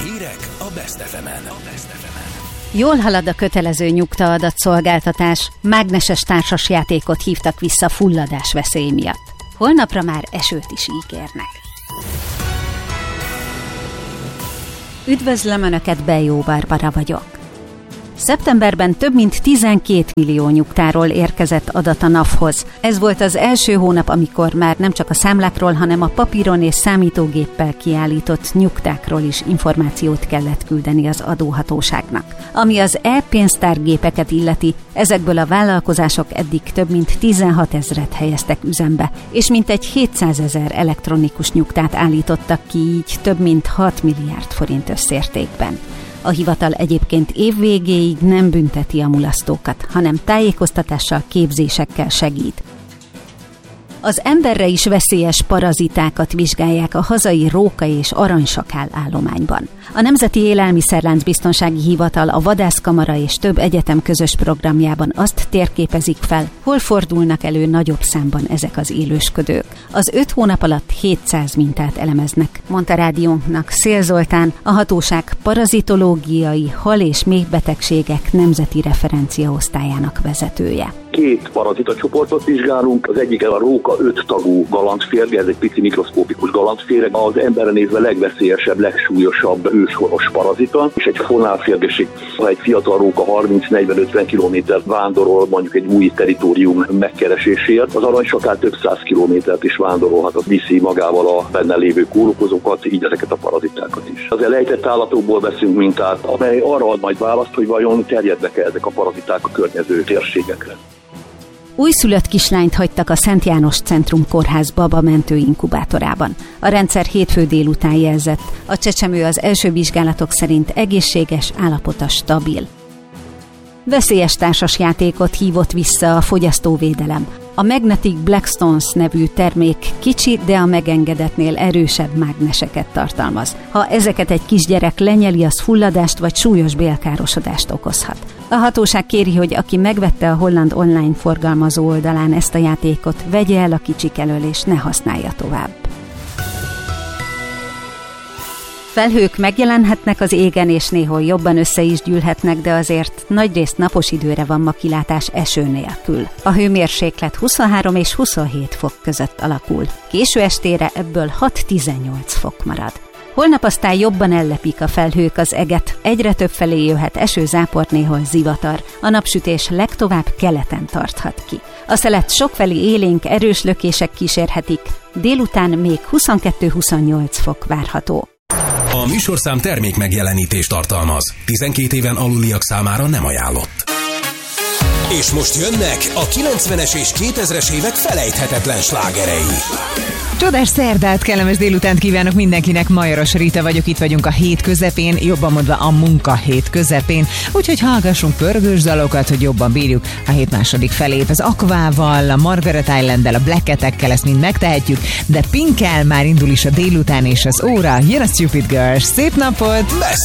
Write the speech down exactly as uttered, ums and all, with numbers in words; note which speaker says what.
Speaker 1: Hírek a Best ef emen.
Speaker 2: Jól halad a kötelező nyugtaadatszolgáltatás, mágneses társasjátékot hívtak vissza fulladás veszély miatt. Holnapra már esőt is ígérnek. Üdvözlöm Önöket, Bejó Barbara vagyok. Szeptemberben több mint tizenkét millió nyugtáról érkezett adat a NAV-hoz. Ez volt az első hónap, amikor már nem csak a számlákról, hanem a papíron és számítógéppel kiállított nyugtákról is információt kellett küldeni az adóhatóságnak. Ami az e-pénztárgépeket illeti, ezekből a vállalkozások eddig több mint tizenhatezret helyeztek üzembe, és mintegy hétszázezer elektronikus nyugtát állítottak ki, így több mint hat milliárd forint összértékben. A hivatal egyébként évvégéig nem bünteti a mulasztókat, hanem tájékoztatással, képzésekkel segít. Az emberre is veszélyes parazitákat vizsgálják a hazai róka- és aranysakál állományban. A Nemzeti Élelmiszerláncbiztonsági Hivatal, a Vadászkamara és több egyetem közös programjában azt térképezik fel, hol fordulnak elő nagyobb számban ezek az élősködők. Az öt hónap alatt hétszáz mintát elemeznek, mondta rádiónknak Szél Zoltán, a hatóság parazitológiai hal- és méhbetegségek nemzeti referenciaosztályának vezetője.
Speaker 3: Két parazitacsoportot vizsgálunk, az egyik a róka öt tagú galantférge, ez egy pici mikroszkópikus galantféreg, az emberre nézve legveszélyesebb, legsúlyosabb őshonos parazita, és egy fonálférgeség, ha egy fiatal róka harminc-negyven-ötven kilométert vándorol mondjuk egy új territórium megkeresésért, az aranysakál több száz kilométert is vándorolhat, az viszi magával a benne lévő kórokozókat, így ezeket a parazitákat is. Az elejtett állatokból veszünk mintát, amely arra ad majd választ, hogy vajon terjednek-e ezek a paraziták a környező térségekre.
Speaker 2: Újszülött kislányt hagytak a Szent János Centrum Kórház babamentő inkubátorában. A rendszer hétfő délután jelzett. A csecsemő az első vizsgálatok szerint egészséges, állapota stabil. Veszélyes társasjátékot hívott vissza a fogyasztóvédelem. A Magnetic Blackstones nevű termék kicsi, de a megengedetnél erősebb mágneseket tartalmaz. Ha ezeket egy kisgyerek lenyeli, az fulladást vagy súlyos bélkárosodást okozhat. A hatóság kéri, hogy aki megvette a holland online forgalmazó oldalán ezt a játékot, vegye el a kicsik elől és ne használja tovább. Felhők megjelenhetnek az égen, és néhol jobban össze is gyűlhetnek, de azért nagyrészt napos időre van ma kilátás eső nélkül. A hőmérséklet huszonhárom és huszonhét fok között alakul. Késő estére ebből hat-tizennyolc fok marad. Holnap aztán jobban ellepik a felhők az eget, egyre több felé jöhet eső, zápor, néhol zivatar. A napsütés legtovább keleten tarthat ki. A szelet sokfelé élénk, erős lökések kísérhetik, délután még huszonkettő-huszonnyolc fok várható.
Speaker 1: A műsorszám termék megjelenítést tartalmaz. tizenkét éven aluliak számára nem ajánlott. És most jönnek a kilencvenes és kétezres évek felejthetetlen slágerei.
Speaker 4: Csodás szerdát, kellemes délutánt kívánok mindenkinek, Majoros Rita vagyok, itt vagyunk a hét közepén, jobban mondva a munkahét közepén, úgyhogy hallgassunk pörgős dalokat, hogy jobban bírjuk a hét második felét. Az Aquával, a Margaret Islanddel, a Black Cat-ekkel ezt mind megtehetjük, de Pinkkel már indul is a délután és az óra, jön a Stupid Girls, szép napot!